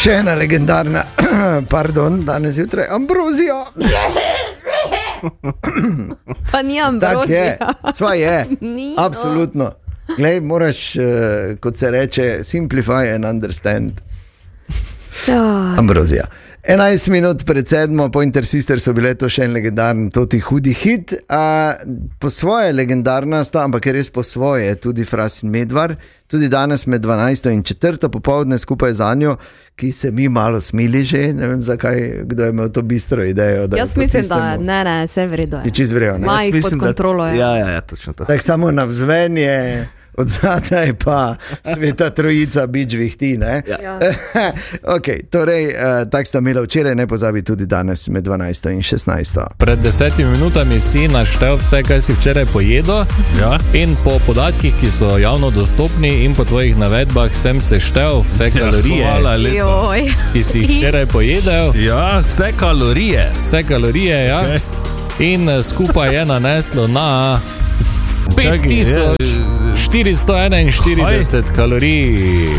Še ena legendarna, danes jutraj, Ambrozija. Pa ni Ambrozija. Sva je, absolutno. Glej, moraš, kot se reče, simplify and understand. Ambrozija. 11 minut pred 7 po Intersister so bile to še en legendarni, toti hudi hit. Po svoje legendarna sta, ampak je res po svoje, tudi Fras in Medvar. Tudi danes med 12 in 4 popoldne skupaj z Anjo, ki se mi malo smili že, ne vem zakaj, kdo je imel to bistro idejo. Jaz mislim, da ne, vse vredo je. Je čist vredo, ne? Maj pod kontrolo je. Ja, točno to. Tak samo navzven je, od zadaj pa Sveta Trojica bič vihti, ne? Ja. Ok, torej, tak sta imela včeraj, ne pozabi tudi danes med 12 in 16. Pred 10 minutami si naštel vse, kaj si včeraj pojedel, in po podatkih, ki so javno dostopni in po tvojih navedbah sem seštel vse kalorije, ki si jih včeraj pojedel. Ja, vse kalorije. Vse kalorije, ja. Okay. In skupaj je naneslo na 5441 kalorij.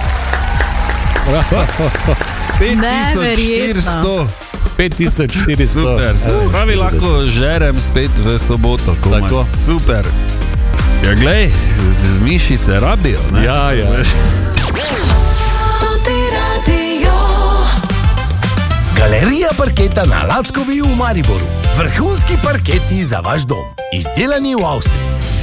5400. 5400. Super, pravi lahko žerem spet v soboto. Tako. Super. Ja, glej, mišice rabijo, ne? Ja. Galerija parketa na Lackovi v Mariboru. Vrhunski parketi za vaš dom. Izdelani v Avstriji.